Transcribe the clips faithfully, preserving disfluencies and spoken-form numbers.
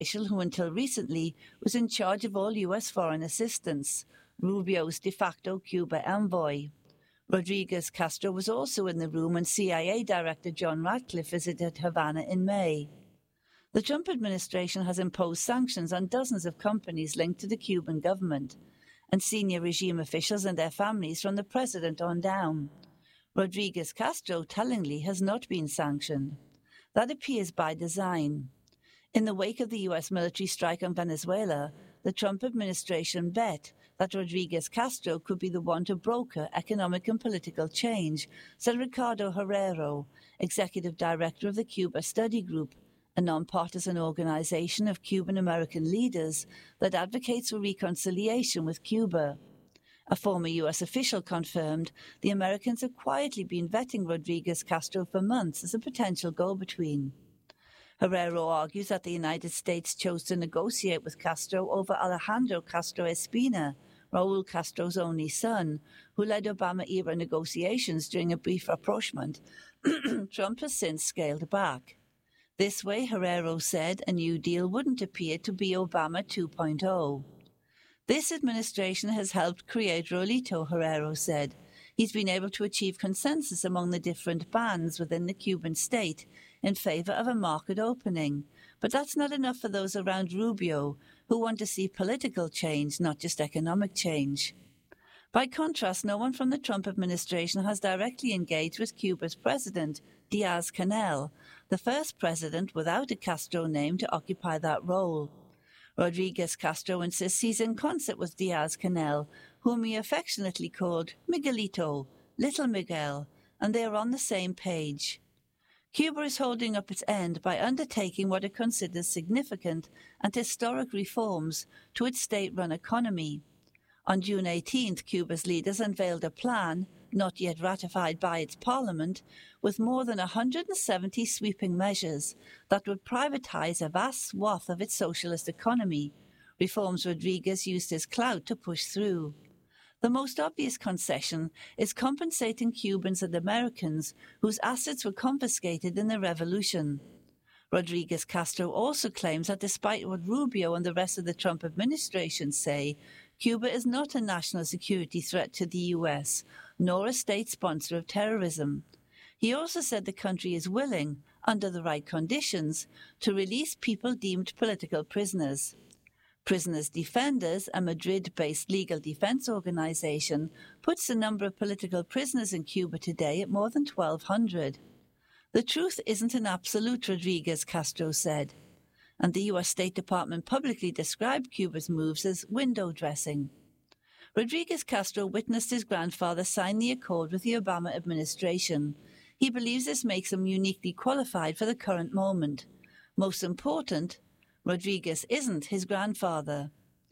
official who until recently was in charge of all U S foreign assistance, Rubio's de facto Cuba envoy. Rodriguez Castro was also in the room when C I A Director John Ratcliffe visited Havana in May. The Trump administration has imposed sanctions on dozens of companies linked to the Cuban government and senior regime officials and their families from the president on down. Rodriguez Castro, tellingly, has not been sanctioned. That appears by design. In the wake of the U S military strike on Venezuela, the Trump administration bet that Rodriguez Castro could be the one to broker economic and political change, said Ricardo Herrero, executive director of the Cuba Study Group, a nonpartisan organization of Cuban-American leaders that advocates for reconciliation with Cuba. A former U S official confirmed the Americans have quietly been vetting Rodriguez Castro for months as a potential go-between. Herrero argues that the United States chose to negotiate with Castro over Alejandro Castro Espina, Raul Castro's only son, who led Obama-era negotiations during a brief rapprochement. Trump has since scaled back. This way, Herrero said, a new deal wouldn't appear to be Obama two point oh. This administration has helped create Rolito, Herrero said. He's been able to achieve consensus among the different bands within the Cuban state in favor of a market opening. But that's not enough for those around Rubio, who want to see political change, not just economic change. By contrast, no one from the Trump administration has directly engaged with Cuba's president, Diaz-Canel, the first president without a Castro name to occupy that role. Rodriguez Castro insists he's in concert with Diaz-Canel, whom he affectionately called Miguelito, Little Miguel, and they are on the same page. Cuba is holding up its end by undertaking what it considers significant and historic reforms to its state-run economy. On June eighteenth, Cuba's leaders unveiled a plan, not yet ratified by its parliament, with more than one hundred seventy sweeping measures that would privatize a vast swath of its socialist economy, reforms Rodriguez used his clout to push through. The most obvious concession is compensating Cubans and Americans whose assets were confiscated in the revolution. Rodriguez Castro also claims that despite what Rubio and the rest of the Trump administration say, Cuba is not a national security threat to the U S, nor a state sponsor of terrorism. He also said the country is willing, under the right conditions, to release people deemed political prisoners. Prisoners Defenders, a Madrid-based legal defense organization, puts the number of political prisoners in Cuba today at more than twelve hundred. The truth isn't an absolute, Rodriguez Castro said, and the U S State Department publicly described Cuba's moves as window dressing. Rodriguez Castro witnessed his grandfather sign the accord with the Obama administration. He believes this makes him uniquely qualified for the current moment. Most important, Rodriguez isn't his grandfather.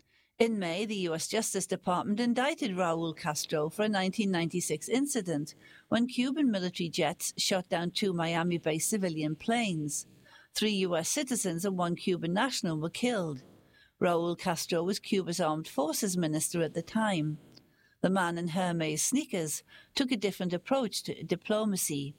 In May, the U S Justice Department indicted Raul Castro for a nineteen ninety-six incident when Cuban military jets shot down two Miami-based civilian planes. Three U S citizens and one Cuban national were killed. Raul Castro was Cuba's armed forces minister at the time. The man in Hermes sneakers took a different approach to diplomacy.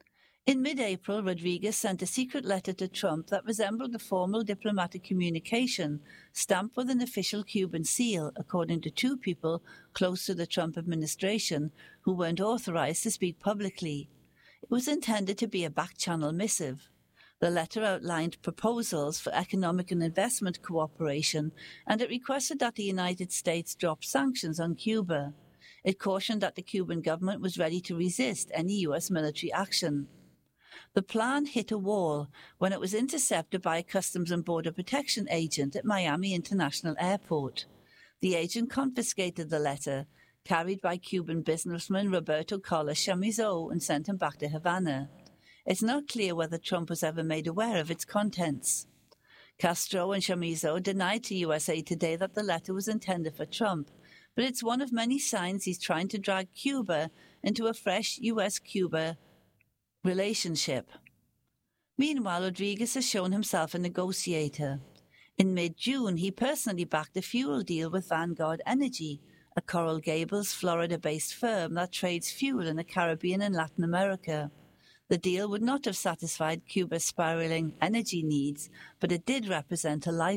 In mid-April, Rodriguez sent a secret letter to Trump that resembled a formal diplomatic communication stamped with an official Cuban seal, according to two people close to the Trump administration who weren't authorized to speak publicly. It was intended to be a back-channel missive. The letter outlined proposals for economic and investment cooperation, and it requested that the United States drop sanctions on Cuba. It cautioned that the Cuban government was ready to resist any U S military action. The plan hit a wall when it was intercepted by a Customs and Border Protection agent at Miami International Airport. The agent confiscated the letter, carried by Cuban businessman Roberto Carlos Chamizo, and sent him back to Havana. It's not clear whether Trump was ever made aware of its contents. Castro and Chamizo denied to U S A Today that the letter was intended for Trump, but it's one of many signs he's trying to drag Cuba into a fresh U S Cuba relationship. Meanwhile, Rodriguez has shown himself a negotiator. In mid-June, he personally backed a fuel deal with Vanguard Energy, a Coral Gables, Florida-based firm that trades fuel in the Caribbean and Latin America. The deal would not have satisfied Cuba's spiraling energy needs, but it did represent a life